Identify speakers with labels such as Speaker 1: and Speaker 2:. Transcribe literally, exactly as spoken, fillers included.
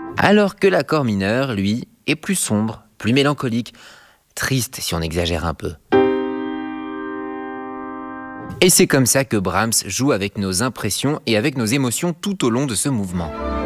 Speaker 1: Alors que l'accord mineur, lui, est plus sombre, plus mélancolique, triste si on exagère un peu. Et c'est comme ça que Brahms joue avec nos impressions et avec nos émotions tout au long de ce mouvement.